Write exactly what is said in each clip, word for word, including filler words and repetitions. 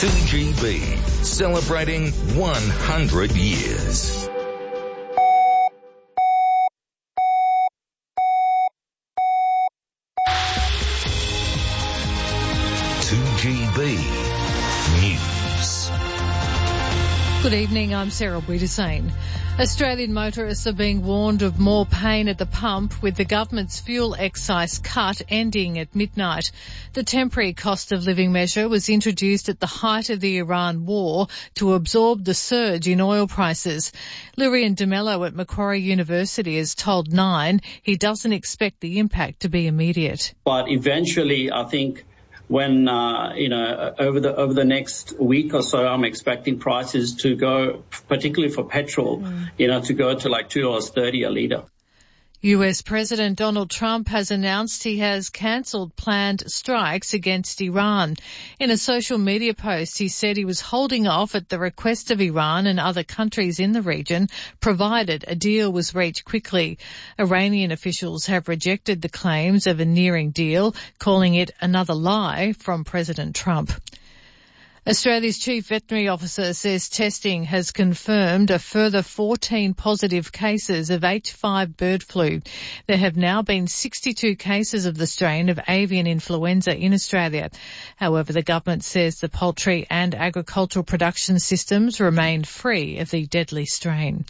two G B, celebrating one hundred years. two G B News. Good evening, I'm Sarah Wiedersane. Australian motorists are being warned of more pain at the pump with the government's fuel excise cut ending at midnight. The temporary cost of living measure was introduced at the height of the Iran war to absorb the surge in oil prices. Lurian de Mello at Macquarie University has told Nine he doesn't expect the impact to be immediate. But eventually, I think when, uh, you know, over the over the next week or so, I'm expecting prices to go, particularly for petrol, mm. you know, to go to like two dollars thirty a litre. U S President Donald Trump has announced he has cancelled planned strikes against Iran. In a social media post, he said he was holding off at the request of Iran and other countries in the region, provided a deal was reached quickly. Iranian officials have rejected the claims of a nearing deal, calling it another lie from President Trump. Australia's Chief Veterinary Officer says testing has confirmed a further fourteen positive cases of H five bird flu. There have now been sixty-two cases of the strain of avian influenza in Australia. However, the government says the poultry and agricultural production systems remain free of the deadly strain.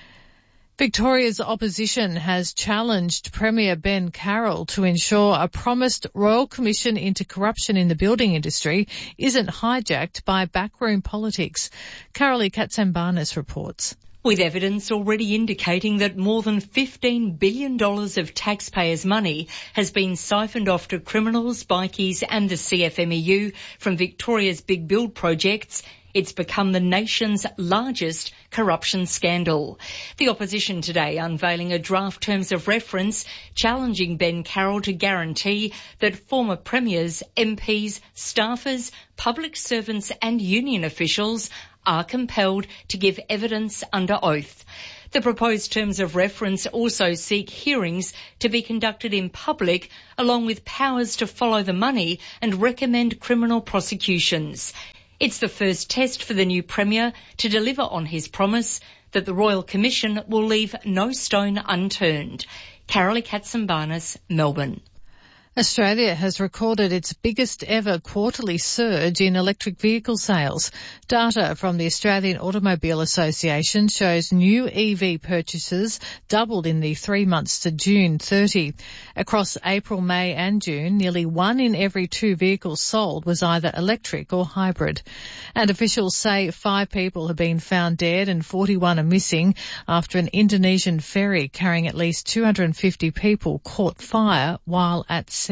Victoria's opposition has challenged Premier Ben Carroll to ensure a promised Royal Commission into corruption in the building industry isn't hijacked by backroom politics. Carolee Katsambanis reports. With evidence already indicating that more than fifteen billion dollars of taxpayers' money has been siphoned off to criminals, bikies and the C F M E U from Victoria's big build projects, it's become the nation's largest corruption scandal. The opposition today unveiling a draft terms of reference challenging Ben Carroll to guarantee that former premiers, M Ps, staffers, public servants and union officials are compelled to give evidence under oath. The proposed terms of reference also seek hearings to be conducted in public, along with powers to follow the money and recommend criminal prosecutions. It's the first test for the new Premier to deliver on his promise that the Royal Commission will leave no stone unturned. Carolee Katsambanis, Melbourne. Australia has recorded its biggest ever quarterly surge in electric vehicle sales. Data from the Australian Automobile Association shows new E V purchases doubled in the three months to June thirtieth. Across April, May and June, nearly one in every two vehicles sold was either electric or hybrid. And officials say five people have been found dead and forty-one are missing after an Indonesian ferry carrying at least two hundred fifty people caught fire while at sea.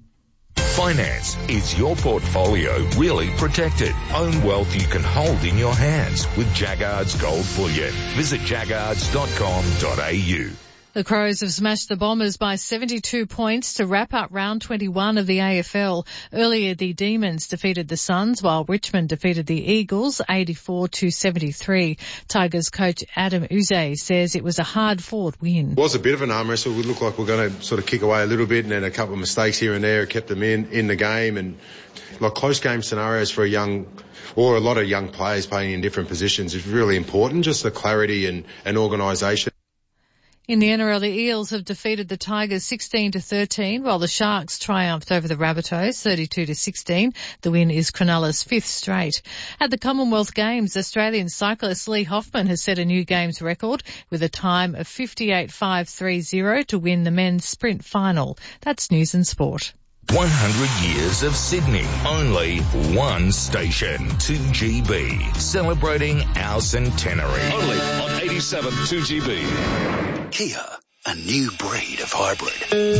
Finance. Is your portfolio really protected? Own wealth you can hold in your hands with Jaggards Gold Bullion. Visit jaggards dot com dot a u. The Crows have smashed the Bombers by seventy-two points to wrap up round twenty-one of the A F L. Earlier, the Demons defeated the Suns, while Richmond defeated the Eagles eighty-four to seventy-three. Tigers coach Adam Uze says it was a hard-fought win. It was a bit of an arm wrestle. We looked like we we're going to sort of kick away a little bit, and then a couple of mistakes here and there kept them in, in the game. And like close game scenarios for a young or a lot of young players playing in different positions is really important, just the clarity and, and organisation. In the N R L, the Eels have defeated the Tigers sixteen to thirteen, while the Sharks triumphed over the Rabbitohs thirty-two to sixteen. The win is Cronulla's fifth straight. At the Commonwealth Games, Australian cyclist Lee Hoffman has set a new Games record with a time of fifty-eight five thirty to win the men's sprint final. That's News and Sport. one hundred years of Sydney. Only one station. two G B. Celebrating our centenary. Only on eighty-seven two G B. Kia, a new breed of hybrid.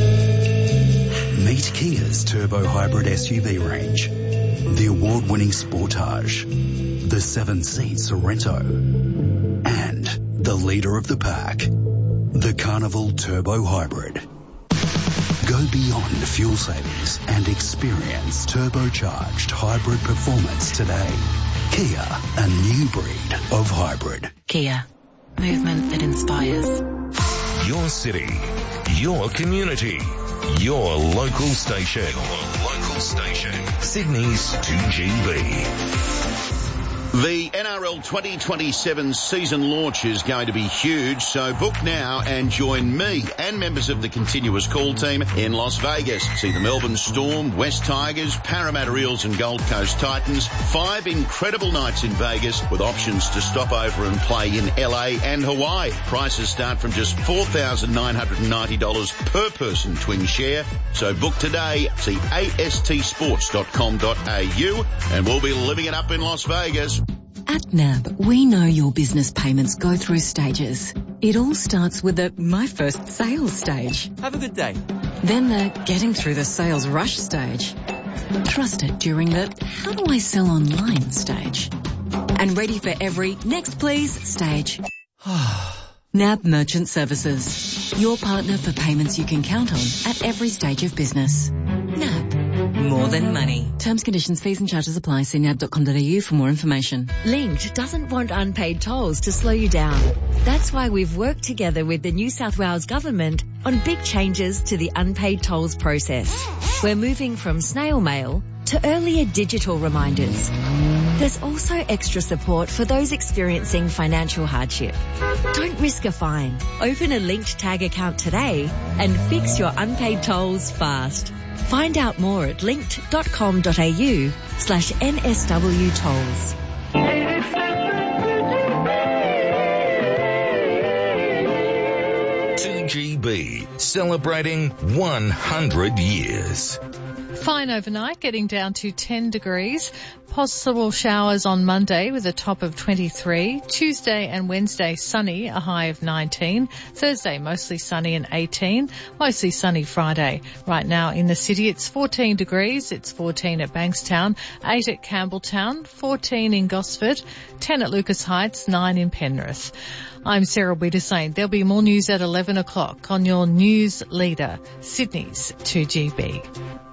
Meet Kia's turbo hybrid S U V range. The award-winning Sportage, the seven-seat Sorento, and the leader of the pack, the Carnival Turbo Hybrid. Go beyond fuel savings and experience turbocharged hybrid performance today. Kia, a new breed of hybrid. Kia, movement that inspires. Your city, your community, your local station. Your local station. Sydney's two G B. L twenty twenty-seven season launch is going to be huge, so book now and join me and members of the Continuous Call team in Las Vegas. See the Melbourne Storm, West Tigers, Parramatta Eels and Gold Coast Titans. Five incredible nights in Vegas with options to stop over and play in L A and Hawaii. Prices start from just four thousand nine hundred ninety dollars per person twin share. So book today. See A S T sports dot com dot A U and we'll be living it up in Las Vegas. At N A B, we know your business payments go through stages. It all starts with the my first sales stage. Have a good day. Then the getting through the sales rush stage. Trusted during the how do I sell online stage. And ready for every next please stage. N A B Merchant Services. Your partner for payments you can count on at every stage of business. N A B. More than money. Terms, conditions, fees and charges apply. See N A B dot com dot A U for more information. Linked doesn't want unpaid tolls to slow you down. That's why we've worked together with the New South Wales Government on big changes to the unpaid tolls process. We're moving from snail mail to earlier digital reminders. There's also extra support for those experiencing financial hardship. Don't risk a fine. Open a Linked Tag account today and fix your unpaid tolls fast. Find out more at linked dot com dot A U slash N S W tolls. two G B, celebrating one hundred years. Fine overnight, getting down to ten degrees. Possible showers on Monday with a top of twenty-three. Tuesday and Wednesday sunny, a high of nineteen. Thursday mostly sunny and eighteen. Mostly sunny Friday. Right now in the city it's fourteen degrees. It's fourteen at Bankstown, eight at Campbelltown, fourteen in Gosford, ten at Lucas Heights, nine in Penrith. I'm Sarah Wiedersain. There'll be more news at eleven o'clock on your news leader, Sydney's two G B.